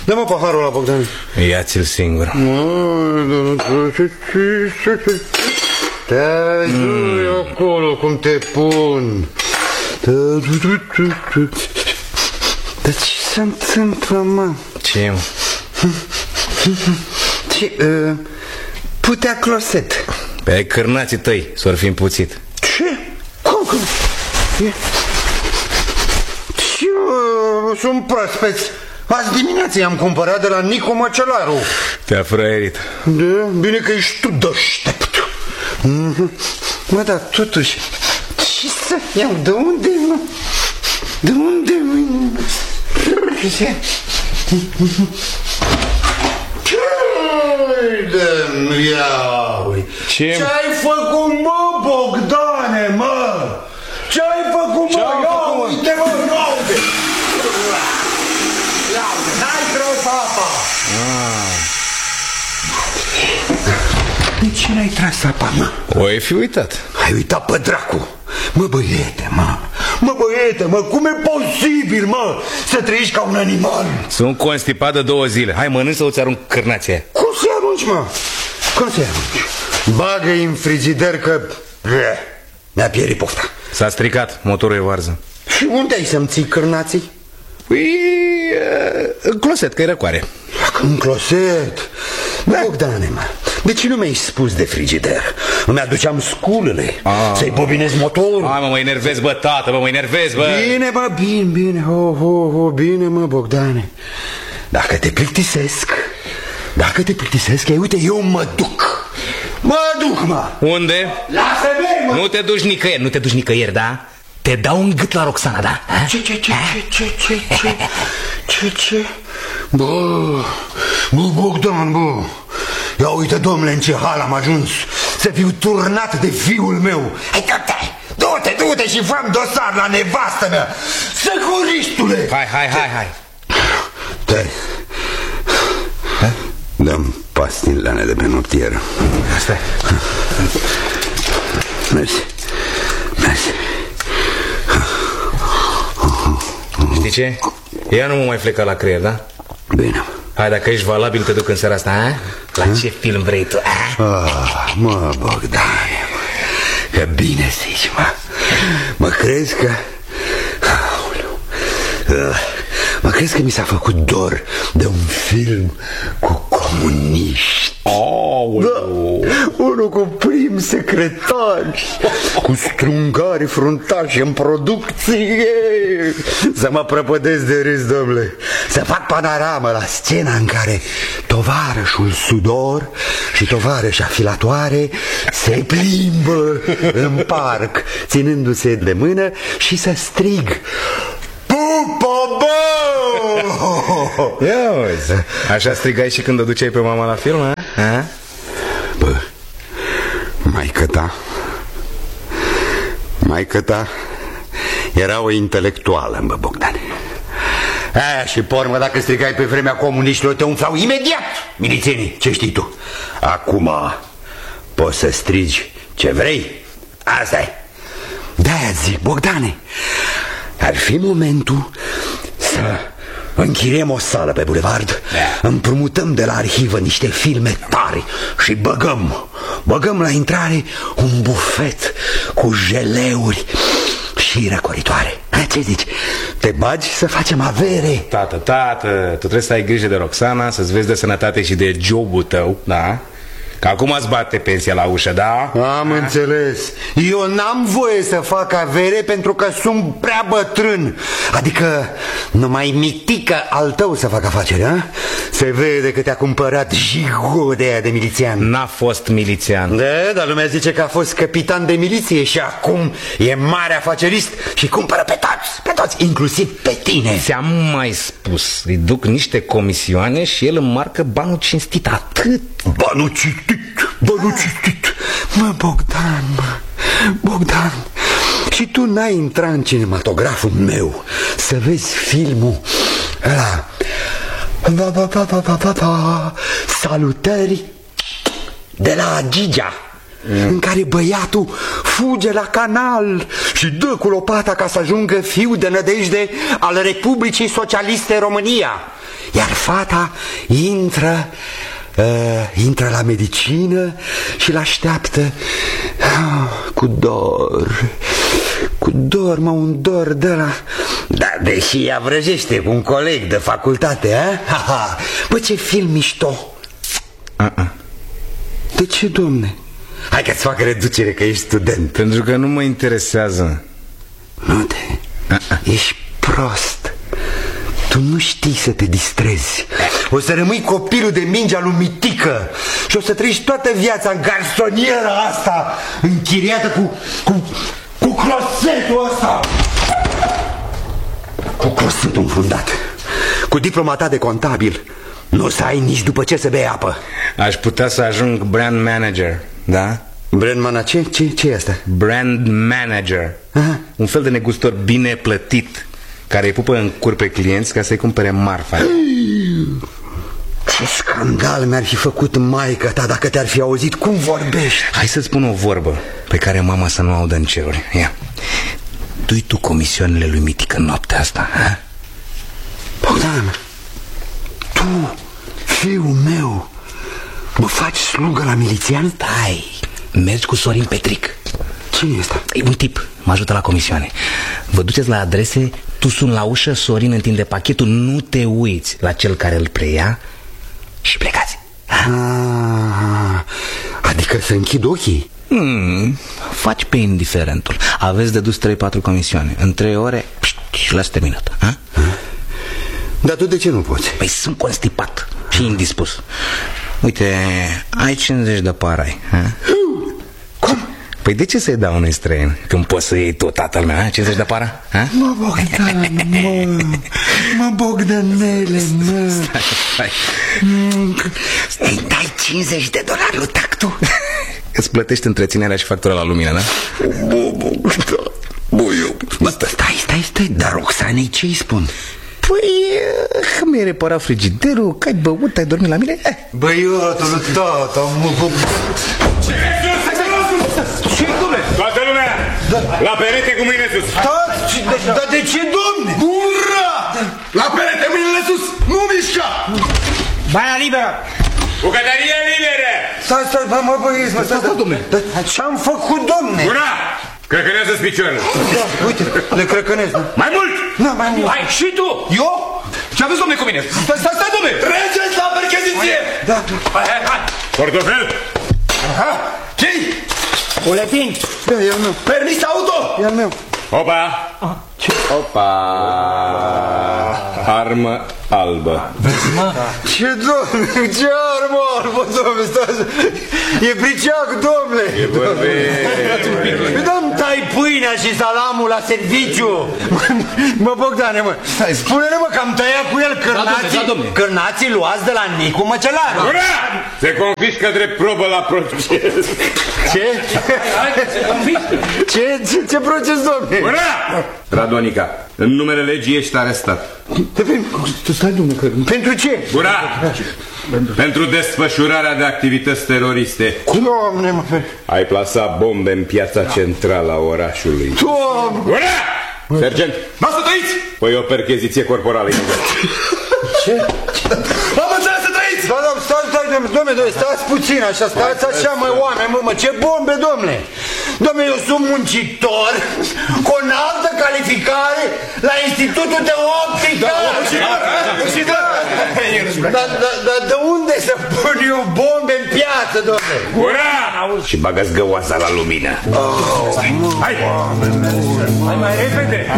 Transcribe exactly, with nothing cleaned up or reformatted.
Dă-mă paharul ăla, Bogdan. Ia-ți-l singur. Te-ai mm. acolo cum te pun. Dar ce se întâmplă, mă? Ce, mă? Ce, uh, putea closet. Pe ai cârnații tăi s-or fi împuțit. Ce? Cum, cum? E... Ce, uh, sunt proaspeți. Azi dimineață i-am cumpărat de la Nicu Măcelaru. Te-a frăierit. Da, bine că ești tu deștept. Mm-hmm. Mă, dar totuși, ce să iau? De unde, mă? De unde, mă? Ce-i de-mi iau? Ce-ai făcut, mă, Bogdane, mă? Ce-ai făcut, mă? Ia uite, mă, ia-uite! Ia-uite, n-ai crăut apa! De ce n-ai tras apa, mă? O ai fi uitat. Ai uitat pe dracu. Mă, băiete, mă. Mă, băiete, mă, cum e posibil, mă, să trăiești ca un animal? Sunt constipat de două zile. Hai, mănânci sau ți arunc cârnația aia? Cum să-i arunci, mă? Cum să-i arunci? Bagă-i în frigider că... ne-a pierit pofta. S-a stricat, motorul e varză. Și unde ai să-mi ții cârnații? Păi, în closet, că e răcoare. În closet? Bogdane, mă, de ce nu mi-ai spus de frigider? Îmi aduceam sculele, să-i bobinez motorul. Hai, mă, mă enervez, bă, tată, mă, mă enervez, bă. Bine, bă, bine, bine, ho, ho, ho, bine, mă, Bogdane. Dacă te plictisesc, dacă te plictisesc, ei, uite, eu mă duc. Mă duc, mă. Unde? Lasă-mi, mă. Nu te duci nicăieri, nu te duci nicăieri, da? Te dau un gât la Roxana, da? Ce, ce, ce, ce, ce, ce, ce, ce? Bă, bă, Bogdan, bă. Ia uite, domnule, în ce hal am ajuns. Să fiu turnat de fiul meu. Hai, du-te, du-te, du-te și fă-mi dosar la nevastă mea. Securistule. Hai, hai, hai, hai. Dai. Dăm pastilele de pe noptieră. Asta. Mersi. Mersi. Știi ce? Ea nu mă mai fleca la creier, da? Bine. Hai, dacă ești valabil, te duc în seara asta, a? La ha? Ce film vrei tu, a? Ah, mă, Bogdane, mă. Că bine zici, mă. Mă crezi că... Aoleu. Mă crezi că mi s-a făcut dor de un film cu comuniști? Aoleu. Da, unul cu prim secretari, cu strungari fruntași în producție. Să mă prăpădesc de râs, domnule. Să fac panoramă la scena în care tovarășul Sudor și tovarășa Filatoare se plimbă în parc, ținându-se de mână, și să strig: Pupo, bă! Ia uzi, așa strigai și când o duceai pe mama la film, a? a? Bă, maică ta, maică ta era o intelectuală, bă, Bogdane. Aia, și pormă, dacă strigai pe vremea comuniștilor, te umflau imediat milițienii, ce știi tu. Acum poți să strigi ce vrei. Asta-i. De-aia zic, Bogdane, ar fi momentul să închiriem o sală pe bulevard, împrumutăm de la arhivă niște filme tari și băgăm, băgăm la intrare un bufet cu jeleuri și răcoritoare. Ce zici? Te bagi să facem avere? Tată, tată, tu trebuie să ai grijă de Roxana, să-ți vezi de sănătate și de jobul tău, da? Că acum îți bate pensia la ușă, da? Am da? înțeles. Eu n-am voie să fac avere pentru că sunt prea bătrân. Adică numai mitică al tău să fac afacere, a? Se vede că te-a cumpărat jigo de aia de milițian. N-a fost milițian. Da, dar lumea zice că a fost capitan de miliție și acum e mare afacerist și cumpără pe toți, pe toți, inclusiv pe tine. Ți-am mai spus, îi duc niște comisioane și el înmarcă banul cinstit, atât. Banul cinstit, banul cinstit. Mă, Bogdan, mă, Bogdan, și tu n-ai intrat în cinematograful meu să vezi filmul ăla, ba, ba, ba, ba, ba, ba, ba, Salutări de la Gigea, mm. în care băiatul fuge la canal și dă cu lopata ca să ajungă fiu de nădejde al Republicii Socialiste România. Iar fata intră uh, Intră la medicină și l-așteaptă uh, cu dor. Cu dor, mă, un dor de la... Da, deși ea vrăjește cu un coleg de facultate, a? Ha, ha. Bă, ce film mișto. uh-uh. De ce, domne? Hai că-ți fac reducere că ești student. Pentru că nu mă interesează. Nu te... uh-uh. Ești prost. Tu nu știi să te distrezi. O să rămâi copilul de mingea lui Mitică și o să trăiești toată viața în garsoniera asta, închiriată cu... cu... cu crosetul ăsta. Cu crosetul înfundat. Cu diploma ta de contabil. Nu o să ai nici după ce să bei apă. Aș putea să ajung brand manager, da? Brand manager? Ce, ce e asta? Brand manager. Aha. Un fel de negustor bine plătit care îi pupă în cur pe clienți ca să-i cumpere marfa. Ce scandal mi-ar fi făcut maică ta dacă te-ar fi auzit cum vorbești. Hai să-ți spun o vorbă pe care mama să nu audă în ceruri. Ia. Du-i tu comisioanele lui Mitică în noaptea asta, ha? Bogdan, tu, fiul meu, mă faci slugă la milițian? Stai, mergi cu Sorin Petric. Cine e ăsta? E un tip, mă ajută la comisioane. Vă duceți la adrese, tu suni la ușă, Sorin întinde pachetul, nu te uiți la cel care îl preia și plecați. Ah, adică să închid ochii? Hmm, faci pe indiferentul. Aveți de dus trei patru comisioane. În trei ore pșt, și l-ați terminat, ha? Dar tu de ce nu poți? Păi sunt constipat și indispus. Uite, ai cincizeci de parai, ha? Cum? Păi de ce să-i dau unui străin când poți să iei tot, tatăl meu, ha? cincizeci de para? Ha? Mă, Bogdan, mă, mă, Bogdanele, mă. Stai, stai. Îi dai cincizeci de dolari lui tactul? Îți plătești întreținerea și factura la lumină, da? Bă, Bogdan, bă, eu... Bă, stai, stai, stai, dar Roxanei ce-i spun? Păi, că mi-ai reparat frigiderul, că ai băut, ai dormit la mine. Eh. Băiatul, tata, mă, bă... Ce-i, dom'le? Toată lumea! La perete cu mâinile sus! Dar de ce, domne? Ura! La perete, mâinile sus! Nu mișca! Baia liberă! Bucătărie liberă! Stai, stai, mă, mă, băieți, mă, stai, stai, domne. Ce-am făcut, domne? Ura! Crăcănează-ți picioarele! Da, uite, le crăcănesc, da? Mai mult! Da, mai mult. Hai, și tu! Eu? Ce aveți, domne, cu mine? Stai, stai, stai, domne! Treceți la percheziție! Da. Hai, hai, hai! Portofel! Aha, ce-i? Buletin! Da, e al meu. Permis auto! E al meu. Opa! Ce? Opa! Armă albă. Ce, domne? Ce armă albă, domne? Stai, e briceac, domne! E vorbe... Dă-mi tai pâinea și salamul la serviciu. Mă, Bogdane, mă, spune-ne, mă, că am tăiat cu el cârnații, cârnații luați de la Nicu Măcelaru. Ura! Se confiscă drept probă la proces. Ce? Ce, ce, ce proces, domne? Ura! Radonica, în numele legii ești arestat. Stai, domne, că... Pentru ce? Ura! Pentru desfășurarea de activități teroriste. Doamne, mă... Ai plasat bombe în piața centrală a orașului. Doamne! Ura! Sergent! Mă să trăiți! Păi o percheziție corporală. Ce? Am înțeles să trăiți! Da, da, stai, stai, domne, domne, stați puțin așa, stați așa, măi, oameni, mă, mă, ce bombe, domne! Domne, eu sunt muncitor cu o înaltă calificare la Institutul de Optică! Dar da, de unde să pun eu bombe în piață, domne? Ura! Și bagați găoasa la lumină. Oh, Hai! Hai mai repede!